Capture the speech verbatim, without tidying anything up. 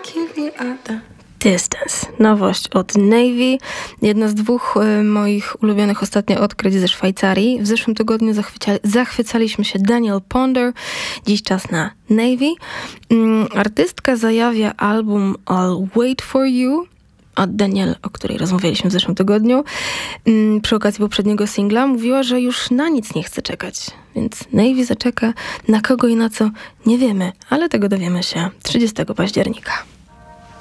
keep me at the distance. Nowość od Navy. Jedna z dwóch y, moich ulubionych ostatnio odkryć ze Szwajcarii. W zeszłym tygodniu zachwycali, zachwycaliśmy się Daniel Ponder. Dziś czas na Navy. Mm, artystka zajawia album I'll Wait For You od Daniel, o której rozmawialiśmy w zeszłym tygodniu. Mm, przy okazji poprzedniego singla mówiła, że już na nic nie chce czekać. Więc Navy zaczeka na kogo i na co nie wiemy, ale tego dowiemy się trzydziestego października.